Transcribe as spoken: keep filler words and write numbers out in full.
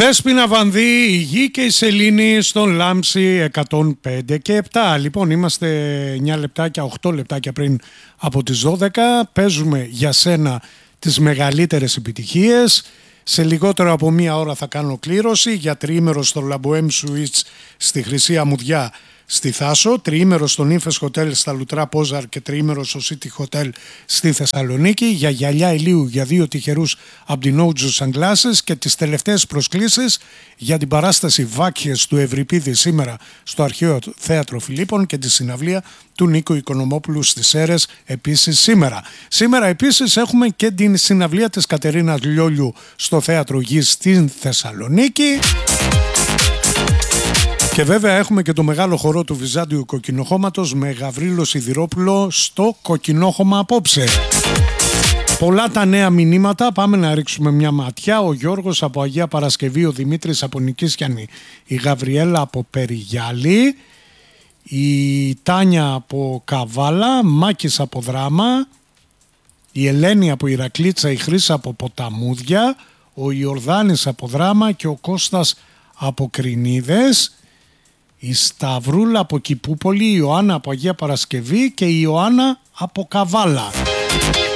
Δέσποινα Βανδύ, η Γη και η Σελήνη στον Λάμψη εκατόν πέντε και επτά. Λοιπόν, είμαστε εννιά λεπτάκια, οκτώ λεπτάκια πριν από τις δώδεκα. Παίζουμε για σένα τις μεγαλύτερες επιτυχίες. Σε λιγότερο από μία ώρα θα κάνω κλήρωση για τριήμερο στο Λαμποέμ Σουίτς στη Χρυσή Αμμουδιά στη Θάσο, τριήμερο στο Νύφες Χοτέλ στα Λουτρά Πόζαρ και τριήμερο στο City Hotel στη Θεσσαλονίκη, για γυαλιά ηλίου για δύο τυχερούς από την Ojo Sunglasses και τις τελευταίες προσκλήσεις για την παράσταση Βάκχες του Ευρυπίδη σήμερα στο Αρχαίο Θέατρο Φιλίππων και τη συναυλία του Νίκου Οικονομόπουλου στις Σέρρες επίσης σήμερα. Σήμερα επίσης έχουμε και την συναυλία της Κατερίνας Λιόλιου στο Θέατρο Γης στην Θεσσαλονίκη. Και βέβαια έχουμε και το μεγάλο χορό του Βυζάντιου Κοκκινοχώματος με Γαβρίλο Σιδηρόπουλο στο Κοκκινόχωμα απόψε. Πολλά τα νέα μηνύματα, πάμε να ρίξουμε μια ματιά. Ο Γιώργος από Αγία Παρασκευή, ο Δημήτρης από Νικήσκιανη, η Γαβριέλα από Περιγιάλη, η Τάνια από Καβάλα, Μάκης από Δράμα, η Ελένη από Ηρακλήτσα, η Χρύσα από Ποταμούδια, ο Ιορδάνης από Δράμα και ο Κώστας από Κρινίδες, η Σταυρούλα από Κηπούπολη, η Ιωάννα από Αγία Παρασκευή και η Ιωάννα από Καβάλα.